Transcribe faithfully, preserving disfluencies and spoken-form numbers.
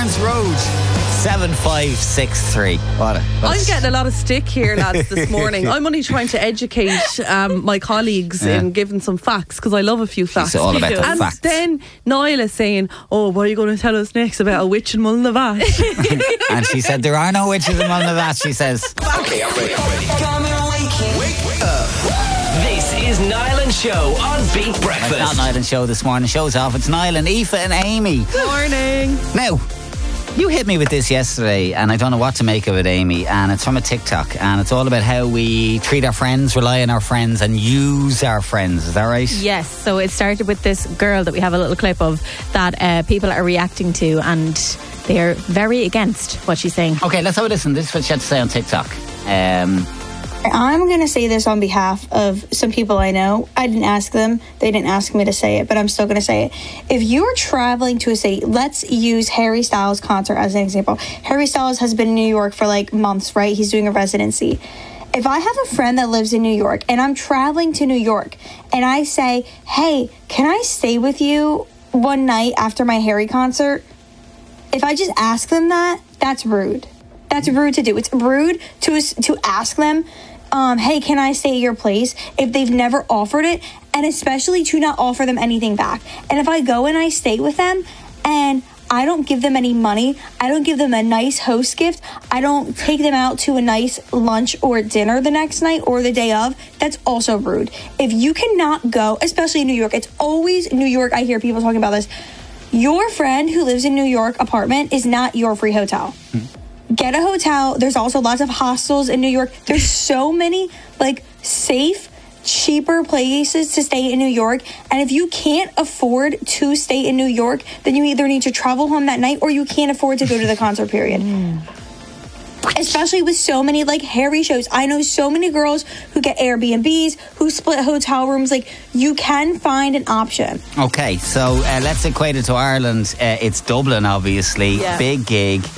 Barnes Road. seven five six three. What a, what I'm getting a lot of stick here, lads, this morning. I'm only trying to educate um, my colleagues Yeah. in giving some facts, because I love a few facts. She's all about the and facts. then Niall is saying, oh, what are you going to tell us next about a witch in Mulnavat? And she said there are no witches in Mulnavat, she says. Okay, I'm ready, I'm ready. Come and wake, wake up. This is Niall and Show on Beat Breakfast. It's not Niall and Show this morning. Show's off. It's Niall and Aoife and Amy. Good morning. Now, you hit me with this yesterday, and I don't know what to make of it, Amy. And it's from a TikTok, and it's all about how we treat our friends, rely on our friends, and use our friends. Is that right? Yes, so it started with this girl that we have a little clip of that uh, people are reacting to, and they are very against what she's saying. Okay, let's have a listen. This is what she had to say on TikTok. Um, I'm going to say this on behalf of some people I know. I didn't ask them. They didn't ask me to say it, but I'm still going to say it. If you're traveling to a city, let's use Harry Styles' concert as an example. Harry Styles has been in New York for like months, right? He's doing a residency. If I have a friend that lives in New York and I'm traveling to New York and I say, hey, can I stay with you one night after my Harry concert? If I just ask them that, that's rude. That's rude to do. It's rude to to ask them, um, hey, can I stay at your place if they've never offered it, and especially to not offer them anything back. And if I go and I stay with them and I don't give them any money, I don't give them a nice host gift, I don't take them out to a nice lunch or dinner the next night or the day of, that's also rude. If you cannot go, especially in New York, it's always New York, I hear people talking about this, your friend who lives in New York apartment is not your free hotel. Hmm. Get a hotel. There's also lots of hostels in New York. There's so many like safe, cheaper places to stay in New York. And if you can't afford to stay in New York, then you either need to travel home that night or you can't afford to go to the concert period. Mm. Especially with so many like Harry shows. I know so many girls who get Airbnbs, who split hotel rooms. Like, you can find an option. okay, so uh, let's equate it to Ireland. Uh, it's Dublin, obviously. Yeah. Big gig.